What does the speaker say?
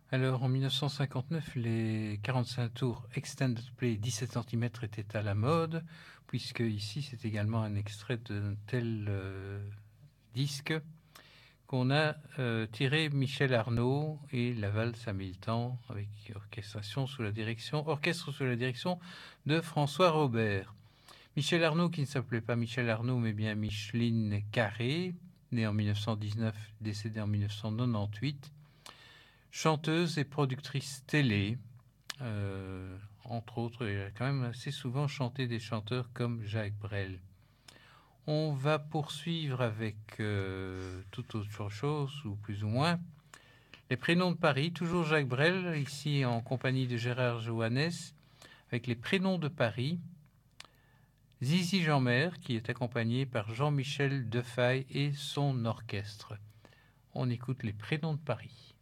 Alors, en 1959, les 45 tours Extended Play 17 cm étaient à la mode, puisque ici, c'est également un extrait d'un tel disque qu'on a tiré Michel Arnaud et la valse à 1000 temps, avec orchestre sous la direction de François Robert. Michel Arnaud, qui ne s'appelait pas Michel Arnaud, mais bien Micheline Carré, née en 1919, décédée en 1998, chanteuse et productrice télé. Entre autres, elle a quand même assez souvent chanté des chanteurs comme Jacques Brel. On va poursuivre avec toute autre chose, ou plus ou moins. Les prénoms de Paris, toujours Jacques Brel, ici en compagnie de Gérard Johannes, avec les prénoms de Paris. Zizi Jeanmaire, qui est accompagné par Jean-Michel Defaille et son orchestre. On écoute les prénoms de Paris.